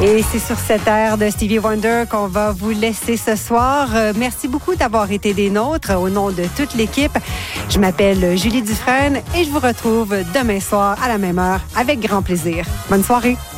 Et c'est sur cette aire de Stevie Wonder qu'on va vous laisser ce soir. Merci beaucoup d'avoir été des nôtres au nom de toute l'équipe. Je m'appelle Julie Dufresne et je vous retrouve demain soir à la même heure avec grand plaisir. Bonne soirée.